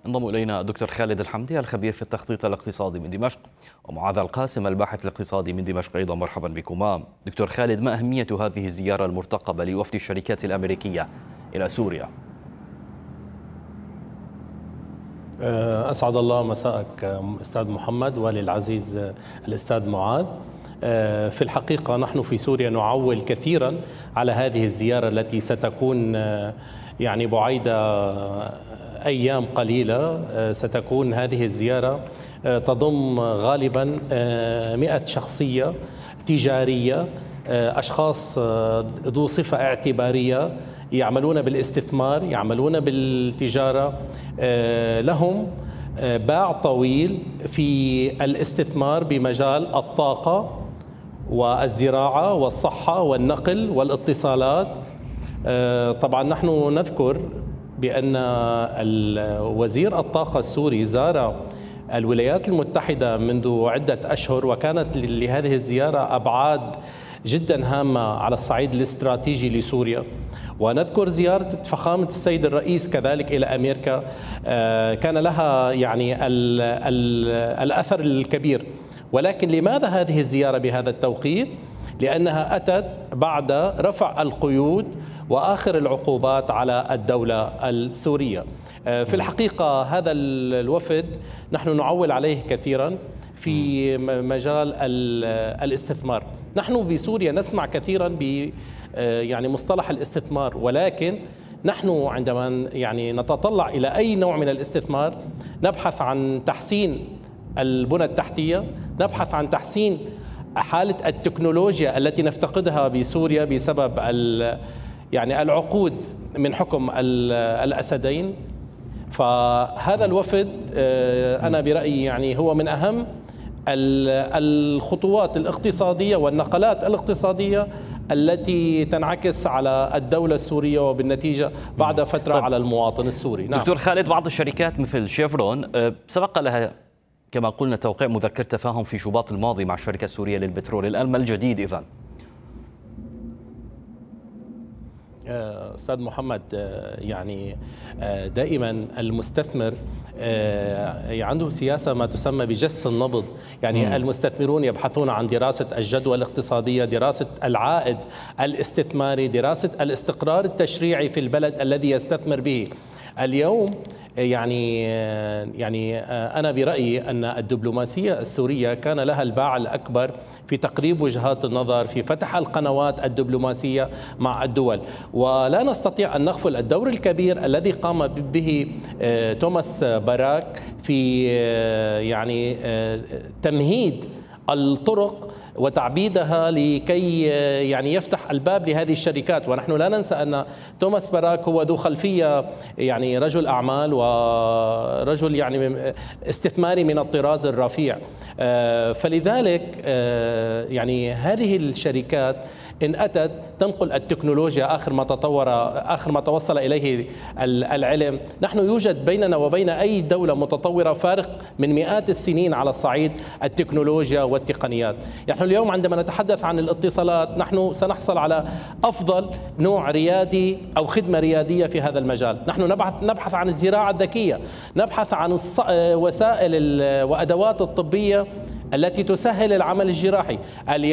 انضم إلينا الدكتور خالد الحمدي الخبير في التخطيط الاقتصادي من دمشق، ومعاذ القاسم الباحث الاقتصادي من دمشق أيضا. مرحبا بكما. دكتور خالد، ما أهمية هذه الزيارة المرتقبة لوفد الشركات الأمريكية إلى سوريا؟ أسعد الله مساءك أستاذ محمد، والي العزيز الأستاذ معاذ. في الحقيقة نحن في سوريا نعول كثيرا على هذه الزيارة التي ستكون يعني بعيد أيام قليلة. ستكون هذه الزيارة تضم غالبا 100 شخصية تجارية، أشخاص ذو صفة اعتبارية يعملون بالاستثمار، يعملون بالتجارة، لهم باع طويل في الاستثمار بمجال الطاقة والزراعة والصحة والنقل والاتصالات. طبعا نحن نذكر بأن وزير الطاقة السوري زار الولايات المتحدة منذ عدة أشهر، وكانت لهذه الزيارة أبعاد جدا هامة على الصعيد الاستراتيجي لسوريا. ونذكر زيارة فخامة السيد الرئيس كذلك إلى أمريكا، كان لها يعني الأثر الكبير. ولكن لماذا هذه الزيارة بهذا التوقيت؟ لأنها أتت بعد رفع القيود وآخر العقوبات على الدولة السورية. في الحقيقة هذا الوفد نحن نعول عليه كثيرا في مجال الاستثمار. نحن بسوريا نسمع كثيرا يعني مصطلح الاستثمار، ولكن نحن عندما يعني نتطلع إلى أي نوع من الاستثمار نبحث عن تحسين البنى التحتية، نبحث عن تحسين حالة التكنولوجيا التي نفتقدها بسوريا بسبب يعني العقود من حكم الأسدين. فهذا الوفد أنا برأيي يعني هو من أهم الخطوات الاقتصادية والنقلات الاقتصادية التي تنعكس على الدولة السورية وبالنتيجة بعد فترة على المواطن السوري. نعم. دكتور خالد، بعض الشركات مثل شيفرون سبق لها كما قلنا توقيع مذكرة تفاهم في شباط الماضي مع الشركة السورية للبترول. الآن ما الجديد إذن؟ أستاذ محمد، يعني دائما المستثمر عنده سياسة ما تسمى بجس النبض. يعني المستثمرون يبحثون عن دراسة الجدوى الاقتصادية، دراسة العائد الاستثماري، دراسة الاستقرار التشريعي في البلد الذي يستثمر به. اليوم يعني أنا برأيي أن الدبلوماسية السورية كان لها الباع الأكبر في تقريب وجهات النظر، في فتح القنوات الدبلوماسية مع الدول. ولا نستطيع أن نغفل الدور الكبير الذي قام به توماس باراك في يعني تمهيد الطرق وتعبيدها لكي يعني يفتح الباب لهذه الشركات. ونحن لا ننسى أن توماس باراك هو ذو خلفية يعني رجل أعمال ورجل يعني استثماري من الطراز الرفيع. فلذلك يعني هذه الشركات إن أتت تنقل التكنولوجيا آخر ما توصل إليه العلم. نحن يوجد بيننا وبين أي دولة متطورة فارق من مئات السنين على الصعيد التكنولوجيا والتقنيات. نحن اليوم عندما نتحدث عن الاتصالات نحن سنحصل على أفضل نوع ريادي أو خدمة ريادية في هذا المجال. نحن نبحث عن الزراعة الذكية، نبحث عن وسائل وأدوات الطبية التي تسهل العمل الجراحي.